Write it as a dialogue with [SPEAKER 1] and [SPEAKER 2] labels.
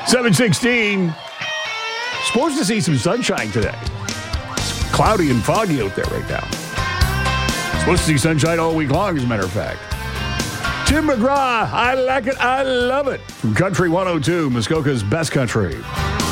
[SPEAKER 1] 7:16. Supposed to see some sunshine today. It's cloudy and foggy out there right now. Supposed to see sunshine all week long, as a matter of fact. Tim McGraw, I like it, I love it. From Country 102, Muskoka's best country.